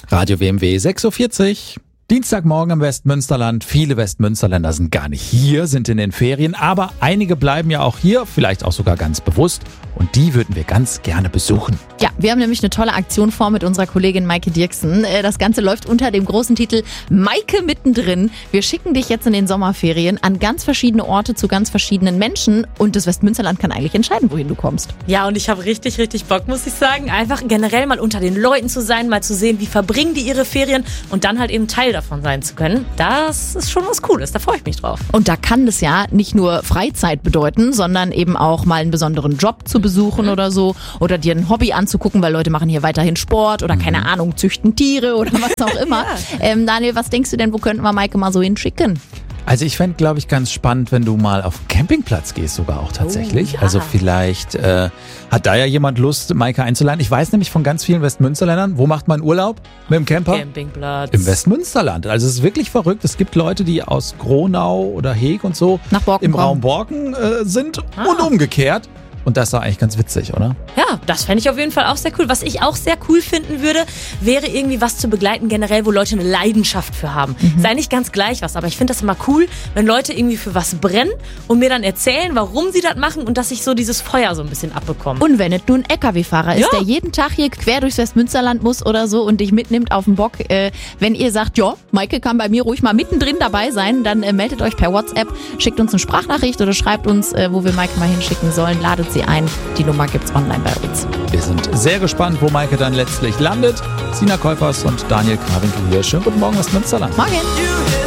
Radio WMW 6.40 Uhr. Dienstagmorgen im Westmünsterland. Viele Westmünsterländer sind gar nicht hier, sind in den Ferien, aber einige bleiben ja auch hier, vielleicht auch sogar ganz bewusst. Und die würden wir ganz gerne besuchen. Ja, wir haben nämlich eine tolle Aktion vor mit unserer Kollegin Maike Dirksen. Das Ganze läuft unter dem großen Titel Maike mittendrin. Wir schicken dich jetzt in den Sommerferien an ganz verschiedene Orte zu ganz verschiedenen Menschen. Und das Westmünsterland kann eigentlich entscheiden, wohin du kommst. Ja, und ich habe richtig Bock, muss ich sagen. Einfach generell mal unter den Leuten zu sein, mal zu sehen, wie verbringen die ihre Ferien und dann halt eben Teil davon sein zu können. Das ist schon was Cooles, da freue ich mich drauf. Und da kann das ja nicht nur Freizeit bedeuten, sondern eben auch mal einen besonderen Job zu besuchen oder so. Oder dir ein Hobby anzugucken, weil Leute machen hier weiterhin Sport oder keine Ahnung, züchten Tiere oder was auch immer. Ja. Daniel, was denkst du denn, wo könnten wir Maike mal so hinschicken? Also ich fände, glaube ich, ganz spannend, wenn du mal auf den Campingplatz gehst sogar auch tatsächlich. Ja. Also vielleicht hat da ja jemand Lust, Maike einzuladen. Ich weiß nämlich von ganz vielen Westmünsterländern, wo macht man Urlaub mit dem Camper? Campingplatz. Im Westmünsterland. Also es ist wirklich verrückt. Es gibt Leute, die aus Gronau oder Heeg und so nach Borken im kommen. Raum Borken sind und umgekehrt. Und das war eigentlich ganz witzig, oder? Ja, das fände ich auf jeden Fall auch sehr cool. Was ich auch sehr cool finden würde, wäre irgendwie was zu begleiten generell, wo Leute eine Leidenschaft für haben. Sei nicht ganz gleich was, aber ich finde das immer cool, wenn Leute irgendwie für was brennen und mir dann erzählen, warum sie das machen und dass ich so dieses Feuer so ein bisschen abbekomme. Und wenn es nun ein LKW-Fahrer ist, Ja. der jeden Tag hier quer durchs Westmünsterland muss oder so und dich mitnimmt auf den Bock, wenn ihr sagt, ja, Maike kann bei mir ruhig mal mittendrin dabei sein, dann meldet euch per WhatsApp, schickt uns eine Sprachnachricht oder schreibt uns, wo wir Maike mal hinschicken sollen, ladet sie ein. Die Nummer gibt's online bei uns. Wir sind sehr gespannt, wo Maike dann letztlich landet. Sina Käufers und Daniel Krawinkel hier. Schönen guten Morgen, Westmünsterland. Morgen!